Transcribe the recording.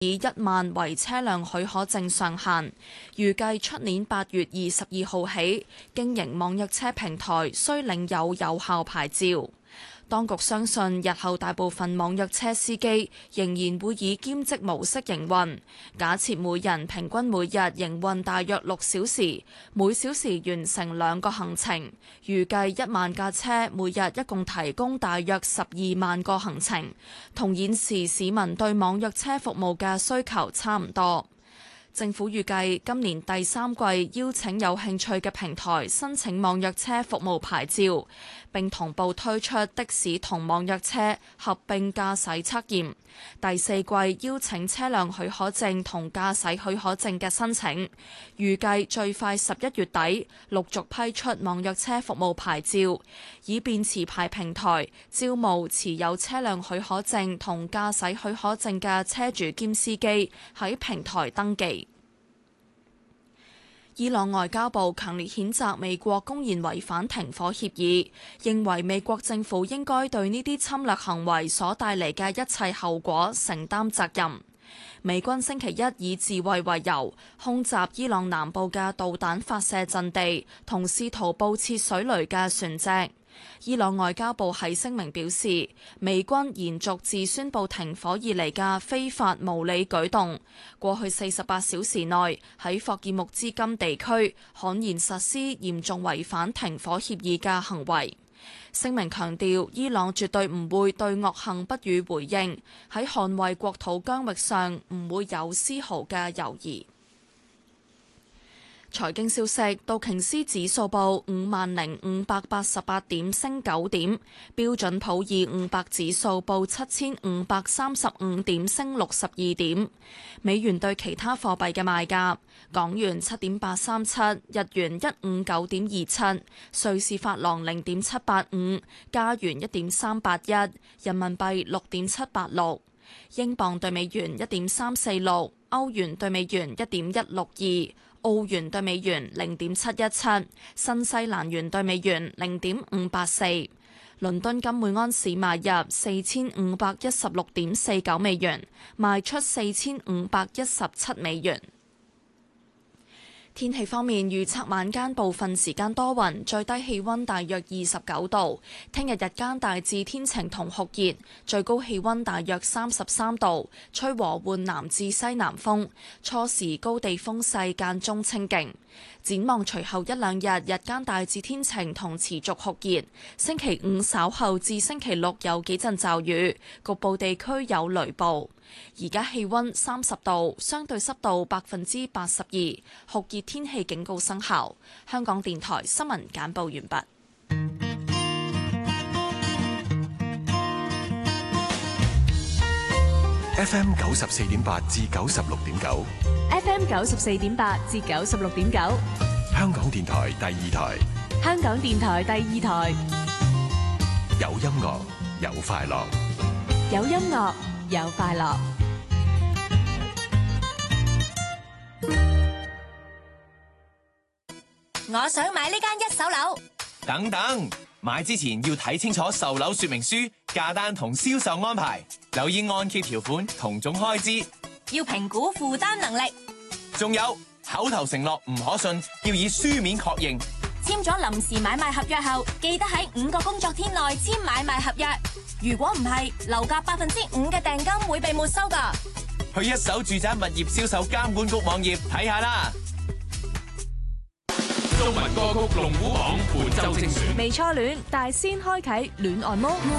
以1萬為車輛許可證上限，預計出年8月22號起，經營網約車平台需領有有效牌照。當局相信，日後大部分網約車司機仍然會以兼職模式營運。假設每人平均每日營運大約6小時，每小時完成2個行程，預計1萬架車每日一共提供大約12萬個行程，同現時市民對網約車服務嘅需求差唔多。政府預計今年第3季邀請有興趣嘅平台申請網約車服務牌照，並同步推出的士同網約車合併駕駛測驗。第4季邀請車輛許可證同駕駛許可證嘅申請，預計最快11月底陸續批出網約車服務牌照，以便持牌平台招募持有車輛許可證同駕駛許可證嘅車主兼司機喺平台登記。伊朗外交部強烈譴責美國公然違反停火協議，認為美國政府應該對呢啲侵略行為所帶嚟嘅一切後果承擔責任。美軍星期一以自衛為由，空襲伊朗南部嘅導彈發射陣地同試圖佈設水雷嘅船隻。伊朗外交部喺聲明表示，美軍延續自宣布停火以嚟嘅非法無理舉動，過去48小時內喺霍爾木茲金地區悍然實施嚴重違反停火協議嘅行為。聲明強調，伊朗絕對唔會對惡行不予回應，喺捍衛國土疆域上唔會有絲毫嘅猶豫。財經消息，道瓊斯指數報50,588點，升9點；標準普爾500指數報7,535點，升62點。美元對其他貨幣嘅賣價：港元7.837，日元159.27，瑞士法郎0.785，加元1.381，人民幣6.786，英鎊對美元1.346，歐元對美元1.162。澳元對美元0.717，新西蘭元對美元0.584，倫敦金每安士買入4516.49美元，賣出4517美元。天氣方面，預測晚間部分時間多雲，最低氣溫大約29度。聽日日間大致天晴同酷熱，最高氣溫大約33度，吹和緩南至西南風，初時高地風勢間中清勁。展望隨後一兩日，日間大致天晴同持續酷熱。星期5稍後至星期6有幾陣驟雨，局部地區有雷暴。而家氣溫30度，相對濕度82%，酷熱天氣警告生效。香港電台新聞簡報完畢。 FM 94.8至96.9 ，FM 94.8至96.9， 香港電台第2台， 香港電台第2台， 有音樂有快樂， 有音樂有快樂。 我想買呢間一手樓。 等等，買之前要睇清楚售樓說明書、價單同銷售安排，留意按揭條款同總開支， 要評估負擔能力。 仲有口頭承諾唔可信，要以書面確認。 簽咗臨時買賣合約後，記得喺5個工作天內簽買賣合約。如果唔係，樓價5%嘅訂金會被沒收㗎。 去一手住宅物業銷售監管局網頁睇下啦。 中文歌曲龍虎榜本周精選， 未初戀，但先開啟戀愛模。